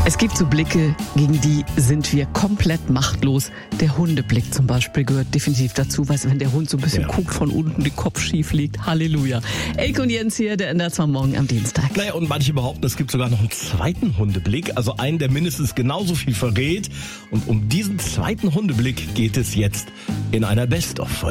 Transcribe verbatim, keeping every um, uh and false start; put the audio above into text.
Es gibt so Blicke, gegen die sind wir komplett machtlos. Der Hundeblick zum Beispiel gehört definitiv dazu, weißt du, wenn der Hund so ein bisschen ja. guckt, von unten, den Kopf schief liegt. Halleluja. Elke und Jens hier, der ändert zwar morgen am Dienstag. Naja, und manche behaupten, es gibt sogar noch einen zweiten Hundeblick, also einen, der mindestens genauso viel verrät. Und um diesen zweiten Hundeblick geht es jetzt in einer Best-of-Folge.